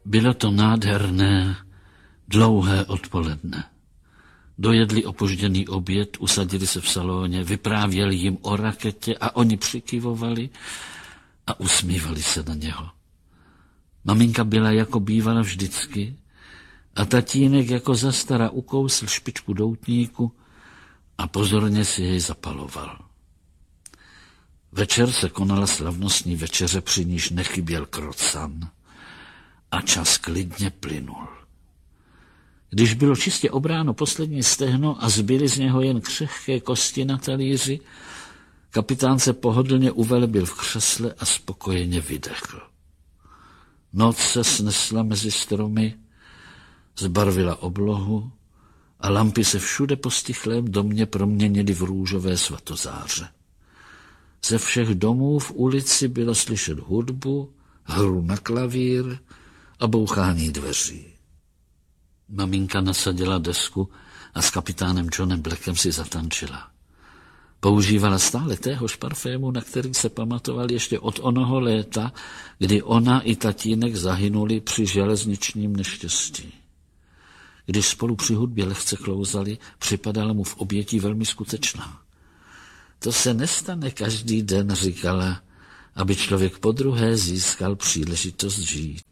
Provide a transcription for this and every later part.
Bylo to nádherné, dlouhé odpoledne. Dojedli opožděný oběd, usadili se v salóně, vyprávěli jim o raketě a oni přikyvovali a usmívali se na něho. Maminka byla jako bývala vždycky a tatínek jako zastara ukousl špičku doutníku a pozorně si jej zapaloval. Večer se konala slavnostní večeře, při níž nechyběl krocan a čas klidně plynul. Když bylo čistě obráno poslední stehno a zbyly z něho jen křehké kosti na talíři, kapitán se pohodlně uvelebil v křesle a spokojeně vydechl. Noc se snesla mezi stromy, zbarvila oblohu a lampy se všude po stichlém domě proměnily v růžové svatozáře. Ze všech domů v ulici bylo slyšet hudbu, hru na klavír a bouchání dveří. Maminka nasadila desku a s kapitánem Johnem Blackem si zatančila. Používala stále téhož parfému, na který se pamatoval ještě od onoho léta, kdy ona i tatínek zahynuli při železničním neštěstí. Když spolu při hudbě lehce klouzali, připadala mu v obětí velmi skutečná. To se nestane každý den, říkala, aby člověk podruhé získal příležitost žít.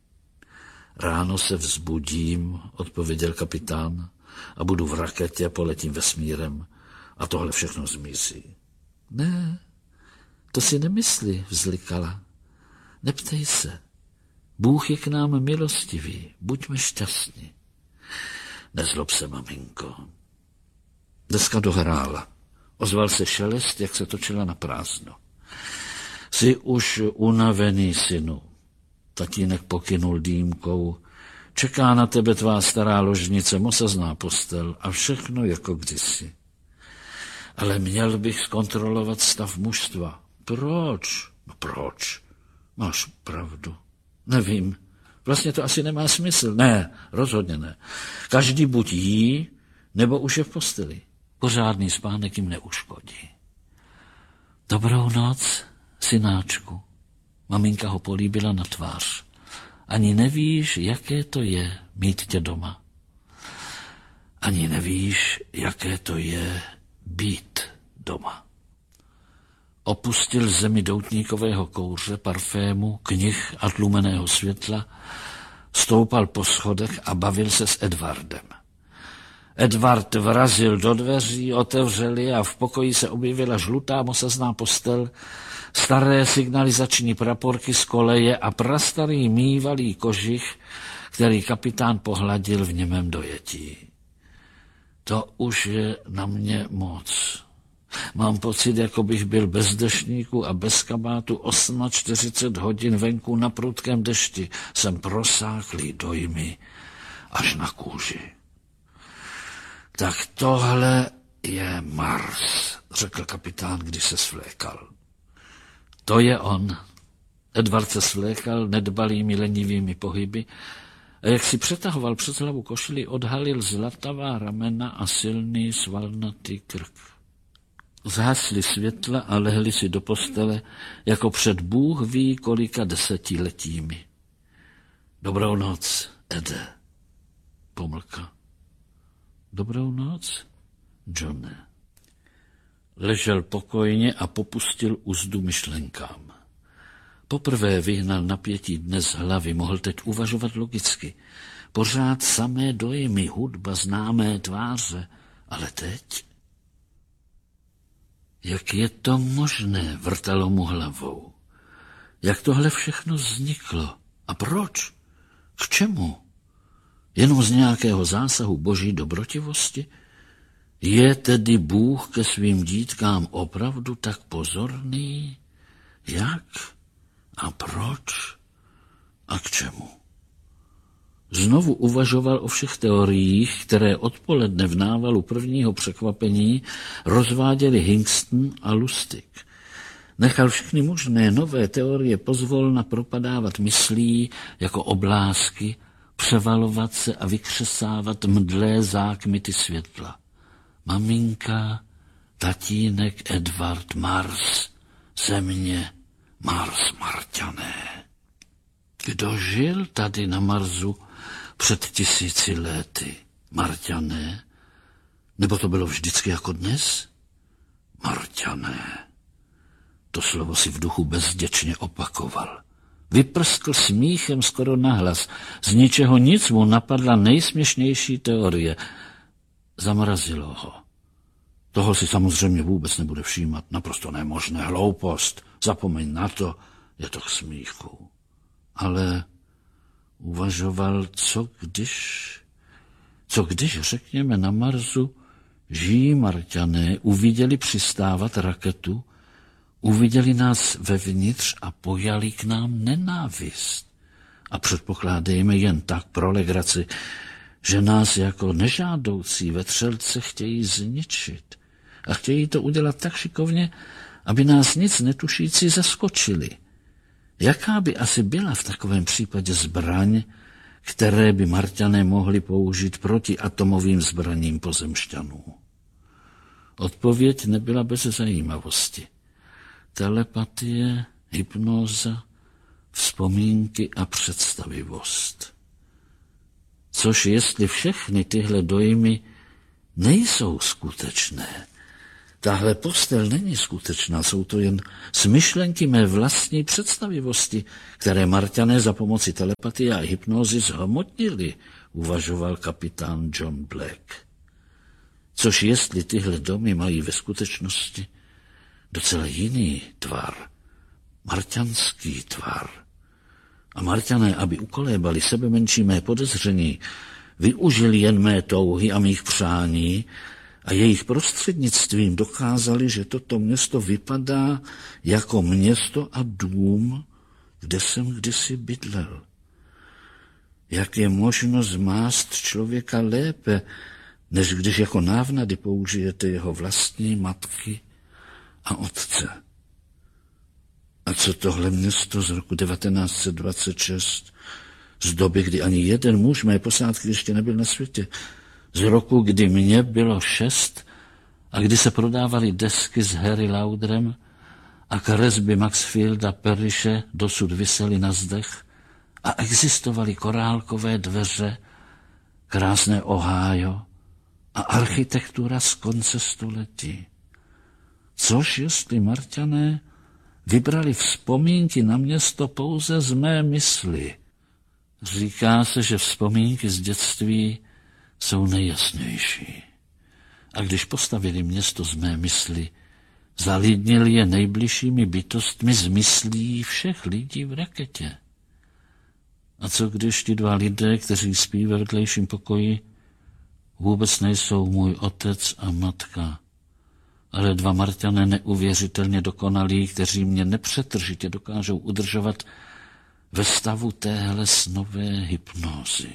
Ráno se vzbudím, odpověděl kapitán, a budu v raketě, poletím vesmírem a tohle všechno zmizí. Ne, to si nemysli, vzlikala. Neptej se. Bůh je k nám milostivý, buďme šťastní. Nezlob se, maminko. Deska dohrála. Ozval se šelest, jak se točila na prázdno. Jsi už unavený, synu. Tatínek pokynul dýmkou. Čeká na tebe tvá stará ložnice, mosazná postel a všechno jako kdysi. Ale měl bych zkontrolovat stav mužstva. Proč? No proč? Máš pravdu. Nevím. Vlastně to asi nemá smysl. Ne, rozhodně ne. Každý buď jí, nebo už je v posteli. Pořádný spánek jim neuškodí. Dobrou noc, synáčku. Maminka ho políbila na tvář. Ani nevíš, jaké to je mít tě doma. Ani nevíš, jaké to je být doma. Opustil zemi doutníkového kouře, parfému, knih a tlumeného světla, stoupal po schodech a bavil se s Edvardem. Edvard vrazil do dveří, otevřeli a v pokoji se objevila žlutá mosazná postel, staré signalizační praporky z koleje a prastarý mývalý kožich, který kapitán pohladil v němém dojetí. To už je na mě moc. Mám pocit, jako bych byl bez deštníku a bez kabátu 48 hodin venku na prudkém dešti. Jsem prosáklý dojmy až na kůži. Tak tohle je Mars, řekl kapitán, když se svlékal. To je on. Edvard se svlékal nedbalými lenivými pohyby a jak si přetahoval přes hlavu košili, odhalil zlatavá ramena a silný svalnatý krk. Zhasli světla a lehli si do postele, jako před Bůh ví kolika desetiletími. Dobrou noc, Ede. Pomlka. Dobrou noc, Johne. Ležel pokojně a popustil uzdu myšlenkám. Poprvé vyhnal napětí dne z hlavy, mohl teď uvažovat logicky. Pořád samé dojmy, hudba, známé tváře, ale teď... Jak je to možné, vrtalo mu hlavou. Jak tohle všechno vzniklo? A proč? K čemu? Jenom z nějakého zásahu boží dobrotivosti? Je tedy Bůh ke svým dítkám opravdu tak pozorný? Jak? A proč? A k čemu? Znovu uvažoval o všech teoriích, které odpoledne v návalu prvního překvapení rozváděli Hingston a Lustig. Nechal všechny možné nové teorie pozvolna propadávat myslí jako oblásky, převalovat se a vykřesávat mdlé zákmity světla. Maminka, tatínek, Edvard, Mars, země, Mars, Marťané. Kdo žil tady na Marsu před 1000 lety? Marťané? Nebo to bylo vždycky jako dnes? Marťané. To slovo si v duchu bezděčně opakoval. Vyprskl smíchem skoro nahlas. Z ničeho nic mu napadla nejsměšnější teorie. Zamrazilo ho. Toho si samozřejmě vůbec nebude všímat. Naprosto nemožné. Hloupost. Zapomeň na to. Je to k smíchu. Ale uvažoval, co když, řekněme, na Marsu žijí Marťané uviděli přistávat raketu, uviděli nás vevnitř a pojali k nám nenávist. A předpokládejme jen tak pro legraci, že nás jako nežádoucí vetřelce chtějí zničit. A chtějí to udělat tak šikovně, aby nás nic netušící zaskočili. Jaká by asi byla v takovém případě zbraň, které by Marťané mohli použít proti atomovým zbraním pozemšťanů? Odpověď nebyla bez zajímavosti. Telepatie, hypnóza, vzpomínky a představivost. Což jestli všechny tyhle dojmy nejsou skutečné, tahle postel není skutečná, jsou to jen smyšlenky mé vlastní představivosti, které Marťané za pomoci telepatie a hypnózy zhmotnili, uvažoval kapitán John Black. Což jestli tyhle domy mají ve skutečnosti docela jiný tvar, marťanský tvar. A Marťané, aby ukolébali sebe menší mé podezření, využili jen mé touhy a mých přání a jejich prostřednictvím dokázali, že toto město vypadá jako město a dům, kde jsem kdysi bydlel. Jak je možno zmást člověka lépe, než když jako návnady použijete jeho vlastní matky a otce. A co tohle město z roku 1926, z doby, kdy ani jeden muž mé posádky ještě nebyl na světě, z roku, kdy mě bylo 6 a kdy se prodávaly desky s Harry Lauderem a kresby Maxfielda Parrishe dosud visely na zdech a existovaly korálkové dveře, krásné Ohio a architektura z konce století. Což jestli Marťané vybrali vzpomínky na město pouze z mé mysli. Říká se, že vzpomínky z dětství jsou nejjasnější. A když postavili město z mé mysli, zalidnili je nejbližšími bytostmi z myslí všech lidí v raketě. A co když ti 2 lidé, kteří spí ve vedlejším pokoji, vůbec nejsou můj otec a matka, ale 2 Marťané neuvěřitelně dokonalí, kteří mě nepřetržitě dokážou udržovat ve stavu téhle snové hypnózy.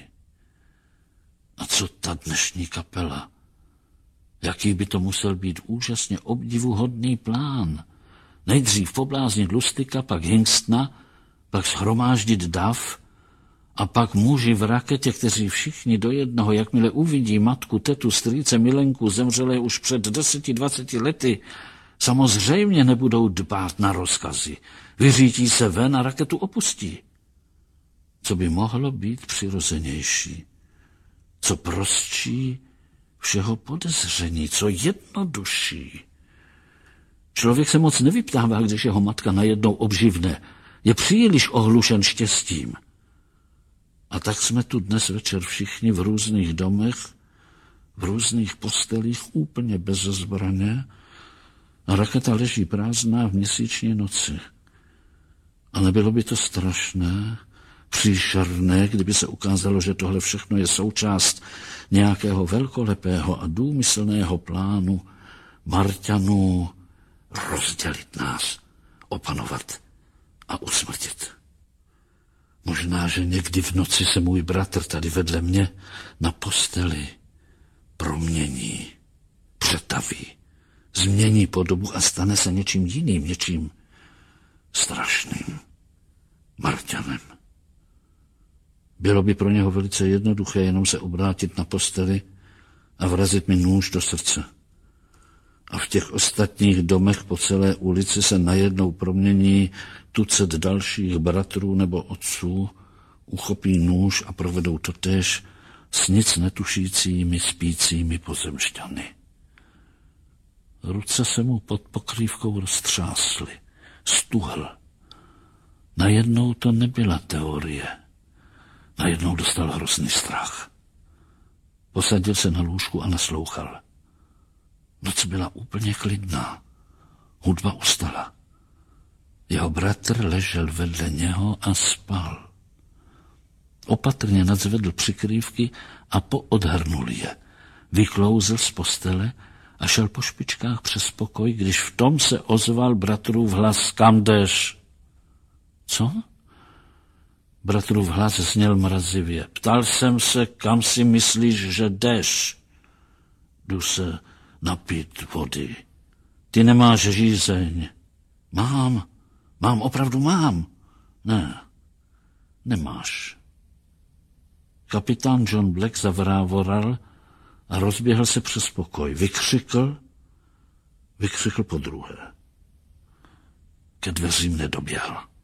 A co ta dnešní kapela? Jaký by to musel být úžasně obdivuhodný plán? Nejdřív pobláznit Lustika, pak Hingstna, pak shromáždit dav a pak muži v raketě, kteří všichni do jednoho, jakmile uvidí matku, tetu, strýce, milenku, zemřelé už před 10-20 lety, samozřejmě nebudou dbát na rozkazy. Vyřítí se ven a raketu opustí. Co by mohlo být přirozenější? Co prostší všeho podezření, co jednodušší? Člověk se moc nevyptává, když jeho matka najednou obživne. Je příliš ohlušen štěstím. A tak jsme tu dnes večer všichni v různých domech, v různých postelích, úplně bez zbraně, a raketa leží prázdná v měsíční noci. A nebylo by to strašné, příšerné, kdyby se ukázalo, že tohle všechno je součást nějakého velkolepého a důmyslného plánu Marťanů rozdělit nás, opanovat a usmrtit. Možná, že někdy v noci se můj bratr tady vedle mě na posteli promění, přetaví, změní podobu a stane se něčím jiným, něčím strašným, Marťanem. Bylo by pro něho velice jednoduché jenom se obrátit na posteli a vrazit mi nůž do srdce. A v těch ostatních domech po celé ulici se najednou promění tucet dalších bratrů nebo otců uchopí nůž a provedou to též s nic netušícími spícími pozemšťany. Ruce se mu pod pokrývkou roztřásly, stuhl. Najednou to nebyla teorie. Najednou dostal hrozný strach. Posadil se na lůžku a naslouchal. Noc byla úplně klidná. Hudba ustala. Jeho bratr ležel vedle něho a spal. Opatrně nadzvedl přikrývky a poodhrnul je. Vyklouzl z postele a šel po špičkách přes pokoj, když v tom se ozval bratrův hlas: Kam jdeš? Co? Bratrův hlas zněl mrazivě. Ptal jsem se, kam si myslíš, že jdeš? Jdu se napít vody. Ty nemáš žízeň. Mám, opravdu mám. Ne, nemáš. Kapitán John Black zavrávoral a rozběhl se přes pokoj. Vykřikl podruhé. Ke dveřím nedoběhl.